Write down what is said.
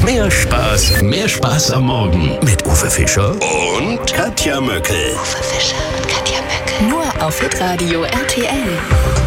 Mehr Spaß am Morgen mit Uwe Fischer und Katja Möckel. Uwe Fischer und Katja Möckel. Nur auf Hitradio RTL.